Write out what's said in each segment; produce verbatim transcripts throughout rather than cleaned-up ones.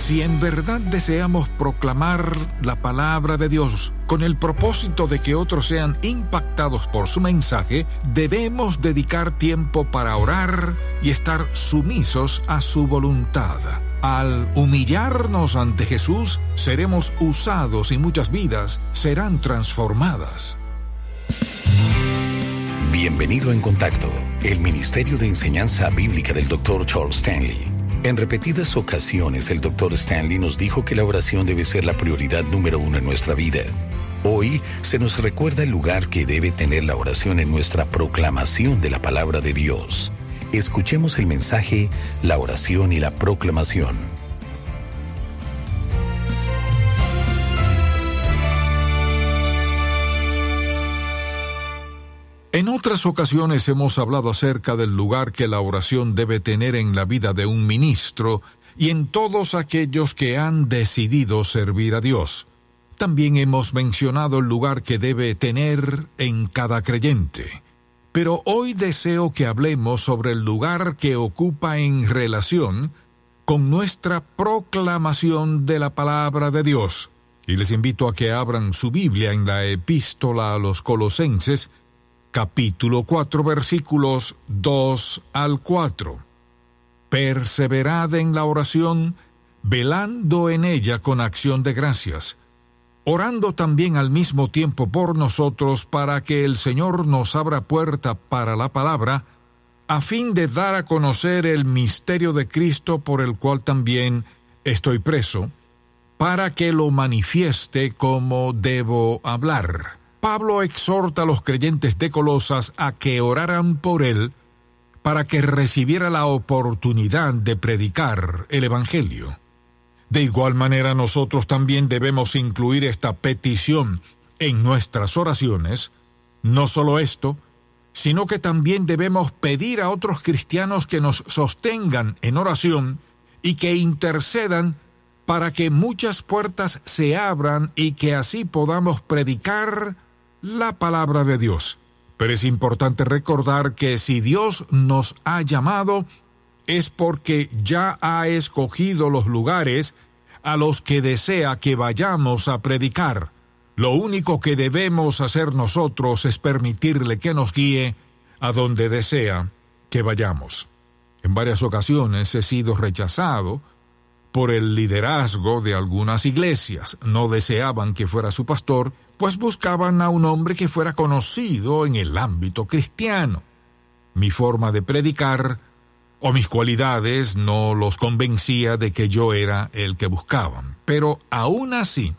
Si en verdad deseamos proclamar la palabra de Dios con el propósito de que otros sean impactados por su mensaje, debemos dedicar tiempo para orar y estar sumisos a su voluntad. Al humillarnos ante Jesús, seremos usados y muchas vidas serán transformadas. Bienvenido en Contacto, el Ministerio de Enseñanza Bíblica del doctor Charles Stanley. En repetidas ocasiones, el doctor Stanley nos dijo que la oración debe ser la prioridad número uno en nuestra vida. Hoy se nos recuerda el lugar que debe tener la oración en nuestra proclamación de la palabra de Dios. Escuchemos el mensaje, la oración y la proclamación. En otras ocasiones hemos hablado acerca del lugar que la oración debe tener en la vida de un ministro y en todos aquellos que han decidido servir a Dios. También hemos mencionado el lugar que debe tener en cada creyente. Pero hoy deseo que hablemos sobre el lugar que ocupa en relación con nuestra proclamación de la palabra de Dios. Y les invito a que abran su Biblia en la Epístola a los Colosenses, capítulo cuatro, versículos dos al cuatro. Perseverad en la oración, velando en ella con acción de gracias, orando también al mismo tiempo por nosotros para que el Señor nos abra puerta para la palabra, a fin de dar a conocer el misterio de Cristo por el cual también estoy preso, para que lo manifieste como debo hablar. Pablo exhorta a los creyentes de Colosas a que oraran por él para que recibiera la oportunidad de predicar el Evangelio. De igual manera, nosotros también debemos incluir esta petición en nuestras oraciones. No solo esto, sino que también debemos pedir a otros cristianos que nos sostengan en oración y que intercedan para que muchas puertas se abran y que así podamos predicar la palabra de Dios. Pero es importante recordar que si Dios nos ha llamado, es porque ya ha escogido los lugares a los que desea que vayamos a predicar. Lo único que debemos hacer nosotros es permitirle que nos guíe a donde desea que vayamos. En varias ocasiones he sido rechazado por el liderazgo de algunas iglesias. No deseaban que fuera su pastor, pues buscaban a un hombre que fuera conocido en el ámbito cristiano. Mi forma de predicar o mis cualidades no los convencía de que yo era el que buscaban. Pero aún así,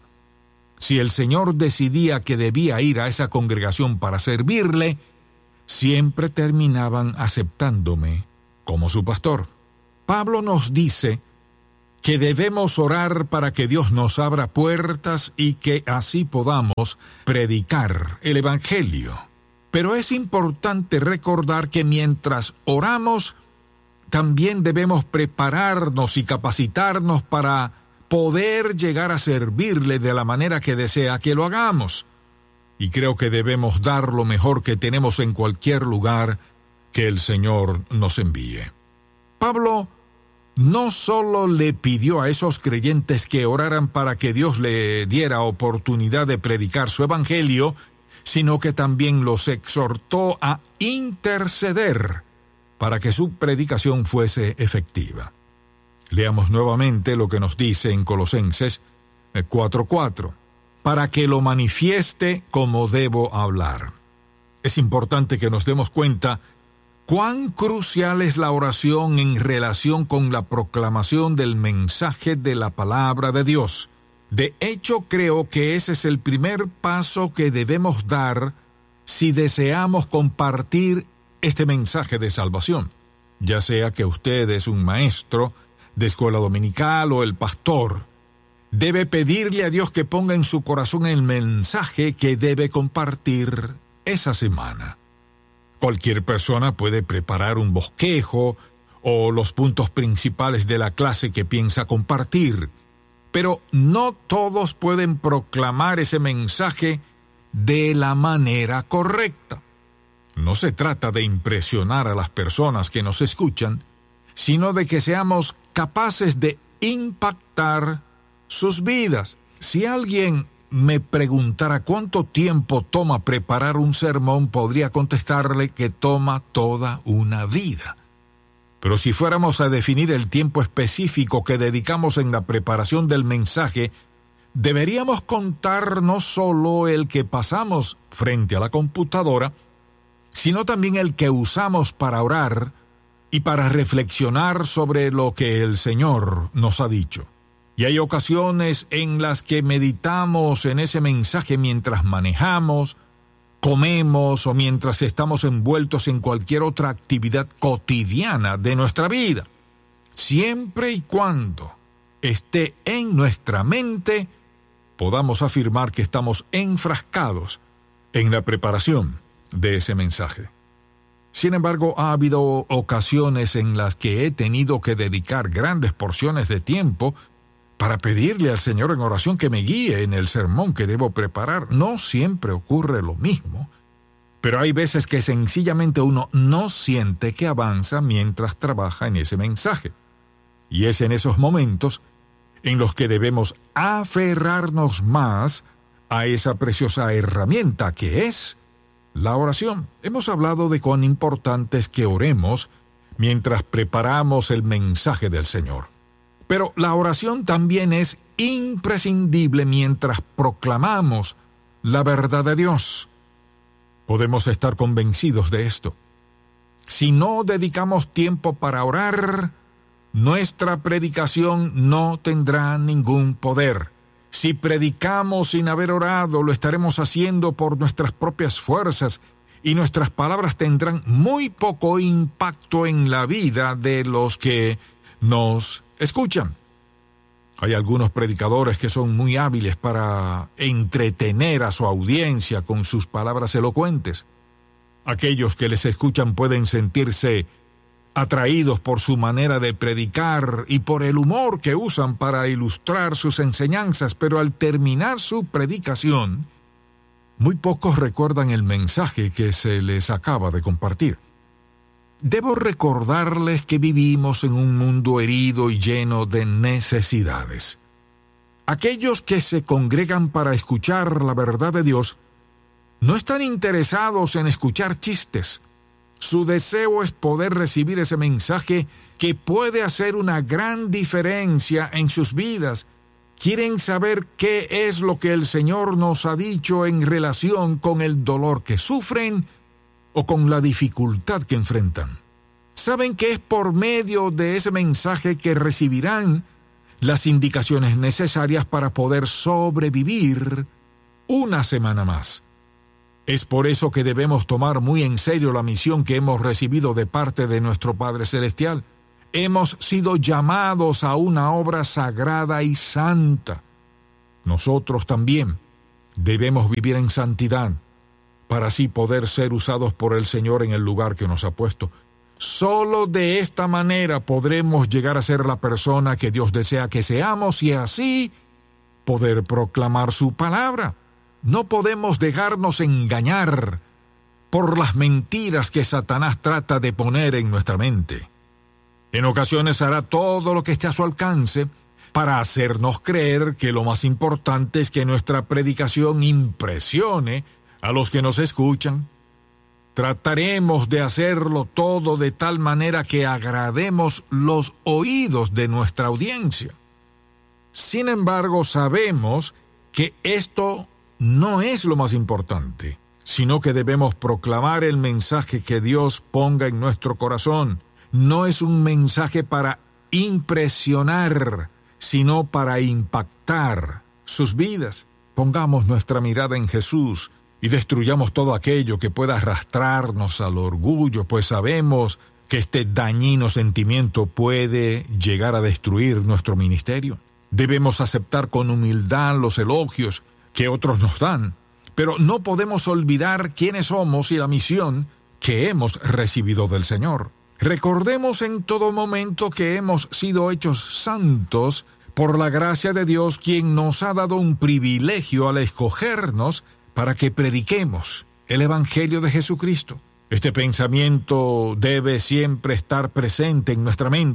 si el Señor decidía que debía ir a esa congregación para servirle, siempre terminaban aceptándome como su pastor. Pablo nos dice que debemos orar para que Dios nos abra puertas y que así podamos predicar el Evangelio. Pero es importante recordar que mientras oramos, también debemos prepararnos y capacitarnos para poder llegar a servirle de la manera que desea que lo hagamos. Y creo que debemos dar lo mejor que tenemos en cualquier lugar que el Señor nos envíe. Pablo no solo le pidió a esos creyentes que oraran para que Dios le diera oportunidad de predicar su evangelio, sino que también los exhortó a interceder para que su predicación fuese efectiva. Leamos nuevamente lo que nos dice en Colosenses cuatro cuatro, para que lo manifieste como debo hablar. Es importante que nos demos cuenta cuán crucial es la oración en relación con la proclamación del mensaje de la palabra de Dios. De hecho, creo que ese es el primer paso que debemos dar si deseamos compartir este mensaje de salvación. Ya sea que usted es un maestro de escuela dominical o el pastor, debe pedirle a Dios que ponga en su corazón el mensaje que debe compartir esa semana. Cualquier persona puede preparar un bosquejo o los puntos principales de la clase que piensa compartir, pero no todos pueden proclamar ese mensaje de la manera correcta. No se trata de impresionar a las personas que nos escuchan, sino de que seamos capaces de impactar sus vidas. Si alguien me preguntara cuánto tiempo toma preparar un sermón, podría contestarle que toma toda una vida. Pero si fuéramos a definir el tiempo específico que dedicamos en la preparación del mensaje, deberíamos contar no solo el que pasamos frente a la computadora, sino también el que usamos para orar y para reflexionar sobre lo que el Señor nos ha dicho. Y hay ocasiones en las que meditamos en ese mensaje mientras manejamos, comemos o mientras estamos envueltos en cualquier otra actividad cotidiana de nuestra vida. Siempre y cuando esté en nuestra mente, podamos afirmar que estamos enfrascados en la preparación de ese mensaje. Sin embargo, ha habido ocasiones en las que he tenido que dedicar grandes porciones de tiempo para pedirle al Señor en oración que me guíe en el sermón que debo preparar. No siempre ocurre lo mismo, pero hay veces que sencillamente uno no siente que avanza mientras trabaja en ese mensaje. Y es en esos momentos en los que debemos aferrarnos más a esa preciosa herramienta que es la oración. Hemos hablado de cuán importante es que oremos mientras preparamos el mensaje del Señor. Pero la oración también es imprescindible mientras proclamamos la verdad de Dios. Podemos estar convencidos de esto. Si no dedicamos tiempo para orar, nuestra predicación no tendrá ningún poder. Si predicamos sin haber orado, lo estaremos haciendo por nuestras propias fuerzas y nuestras palabras tendrán muy poco impacto en la vida de los que nos escuchan. Hay algunos predicadores que son muy hábiles para entretener a su audiencia con sus palabras elocuentes. Aquellos que les escuchan pueden sentirse atraídos por su manera de predicar y por el humor que usan para ilustrar sus enseñanzas, pero al terminar su predicación, muy pocos recuerdan el mensaje que se les acaba de compartir. Debo recordarles que vivimos en un mundo herido y lleno de necesidades. Aquellos que se congregan para escuchar la verdad de Dios no están interesados en escuchar chistes. Su deseo es poder recibir ese mensaje que puede hacer una gran diferencia en sus vidas. Quieren saber qué es lo que el Señor nos ha dicho en relación con el dolor que sufren o con la dificultad que enfrentan. Saben que es por medio de ese mensaje que recibirán las indicaciones necesarias para poder sobrevivir una semana más. Es por eso que debemos tomar muy en serio la misión que hemos recibido de parte de nuestro Padre Celestial. Hemos sido llamados a una obra sagrada y santa. Nosotros también debemos vivir en santidad para así poder ser usados por el Señor en el lugar que nos ha puesto. Solo de esta manera podremos llegar a ser la persona que Dios desea que seamos y así poder proclamar su palabra. No podemos dejarnos engañar por las mentiras que Satanás trata de poner en nuestra mente. En ocasiones hará todo lo que esté a su alcance para hacernos creer que lo más importante es que nuestra predicación impresione a los que nos escuchan. Trataremos de hacerlo todo de tal manera que agrademos los oídos de nuestra audiencia. Sin embargo, sabemos que esto no es lo más importante, sino que debemos proclamar el mensaje que Dios ponga en nuestro corazón. No es un mensaje para impresionar, sino para impactar sus vidas. Pongamos nuestra mirada en Jesús y destruyamos todo aquello que pueda arrastrarnos al orgullo, pues sabemos que este dañino sentimiento puede llegar a destruir nuestro ministerio. Debemos aceptar con humildad los elogios que otros nos dan, pero no podemos olvidar quiénes somos y la misión que hemos recibido del Señor. Recordemos en todo momento que hemos sido hechos santos por la gracia de Dios, quien nos ha dado un privilegio al escogernos para que prediquemos el Evangelio de Jesucristo. Este pensamiento debe siempre estar presente en nuestra mente.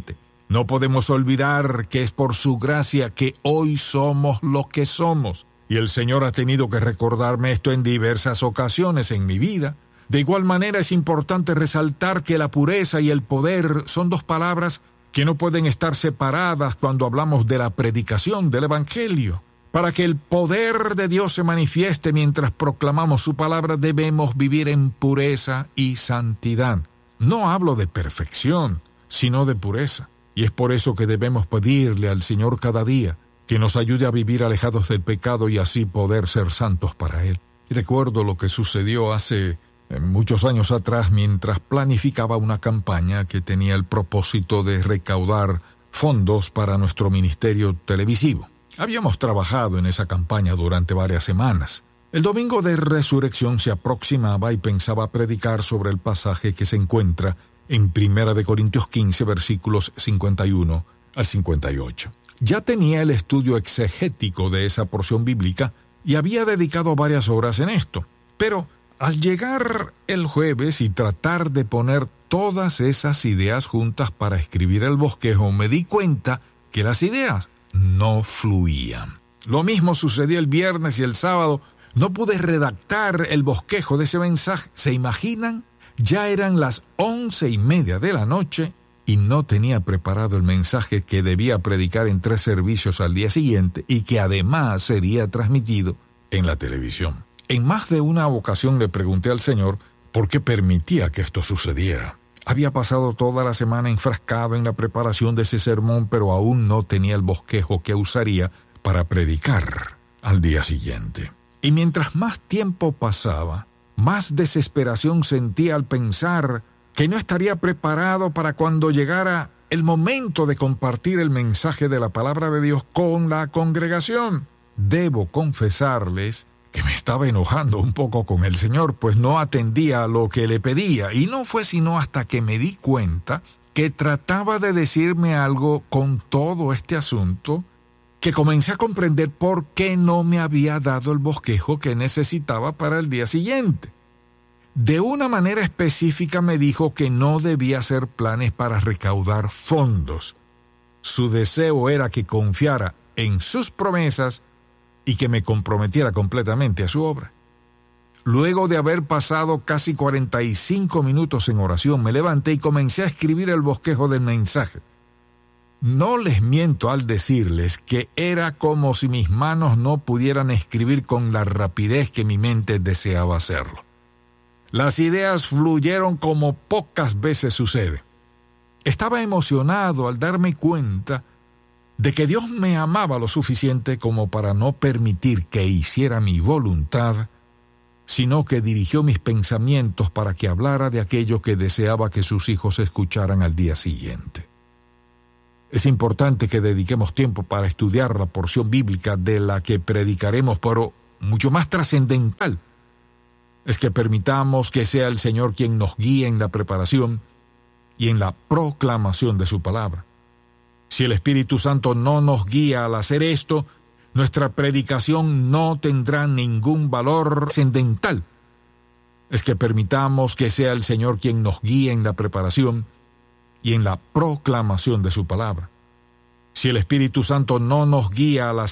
No podemos olvidar que es por su gracia que hoy somos lo que somos. Y el Señor ha tenido que recordarme esto en diversas ocasiones en mi vida. De igual manera es importante resaltar que la pureza y el poder son dos palabras que no pueden estar separadas cuando hablamos de la predicación del Evangelio. Para que el poder de Dios se manifieste mientras proclamamos su palabra, debemos vivir en pureza y santidad. No hablo de perfección, sino de pureza. Y es por eso que debemos pedirle al Señor cada día que nos ayude a vivir alejados del pecado y así poder ser santos para Él. Y recuerdo lo que sucedió hace eh, muchos años atrás mientras planificaba una campaña que tenía el propósito de recaudar fondos para nuestro ministerio televisivo. Habíamos trabajado en esa campaña durante varias semanas. El domingo de resurrección se aproximaba y pensaba predicar sobre el pasaje que se encuentra en Primera de Corintios quince, versículos cincuenta y uno al cincuenta y ocho. Ya tenía el estudio exegético de esa porción bíblica y había dedicado varias horas en esto. Pero al llegar el jueves y tratar de poner todas esas ideas juntas para escribir el bosquejo, me di cuenta que las ideas no fluían. Lo mismo sucedió el viernes y el sábado. No pude redactar el bosquejo de ese mensaje. ¿Se imaginan? Ya eran las once y media de la noche y no tenía preparado el mensaje que debía predicar en tres servicios al día siguiente y que además sería transmitido en la televisión. En más de una ocasión le pregunté al Señor por qué permitía que esto sucediera. Había pasado toda la semana enfrascado en la preparación de ese sermón, pero aún no tenía el bosquejo que usaría para predicar al día siguiente. Y mientras más tiempo pasaba, más desesperación sentía al pensar que no estaría preparado para cuando llegara el momento de compartir el mensaje de la palabra de Dios con la congregación. Debo confesarles que me estaba enojando un poco con el Señor, pues no atendía a lo que le pedía, y no fue sino hasta que me di cuenta que trataba de decirme algo con todo este asunto, que comencé a comprender por qué no me había dado el bosquejo que necesitaba para el día siguiente. De una manera específica me dijo que no debía hacer planes para recaudar fondos. Su deseo era que confiara en sus promesas y que me comprometiera completamente a su obra. Luego de haber pasado casi cuarenta y cinco minutos en oración, me levanté y comencé a escribir el bosquejo del mensaje. No les miento al decirles que era como si mis manos no pudieran escribir con la rapidez que mi mente deseaba hacerlo. Las ideas fluyeron como pocas veces sucede. Estaba emocionado al darme cuenta de que Dios me amaba lo suficiente como para no permitir que hiciera mi voluntad, sino que dirigió mis pensamientos para que hablara de aquello que deseaba que sus hijos escucharan al día siguiente. Es importante que dediquemos tiempo para estudiar la porción bíblica de la que predicaremos, pero mucho más trascendental es que permitamos que sea el Señor quien nos guíe en la preparación y en la proclamación de su palabra. Si el Espíritu Santo no nos guía al hacer esto, nuestra predicación no tendrá ningún valor trascendental. Es que permitamos que sea el Señor quien nos guíe en la preparación y en la proclamación de su palabra. Si el Espíritu Santo no nos guía al hacer